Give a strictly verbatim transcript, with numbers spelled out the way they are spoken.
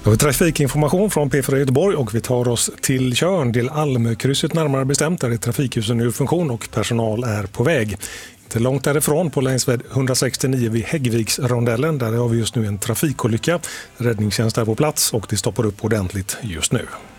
Då har vi trafikinformation från P fyra Göteborg och vi tar oss till Tjörn, till Almökrysset närmare bestämt, där är trafikljusen ur funktion och personal är på väg. Inte långt därifrån på länsväg hundrasextionio vid Häggviksrondellen, där har vi just nu en trafikolycka. Räddningstjänst är på plats och det stoppar upp ordentligt just nu.